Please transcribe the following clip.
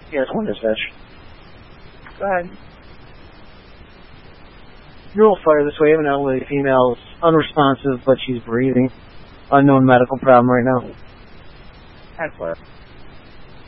Yes, one dispatch. Go ahead. Neural fire this way. I have an elderly female, unresponsive, but she's breathing. Unknown medical problem right now. Excellent.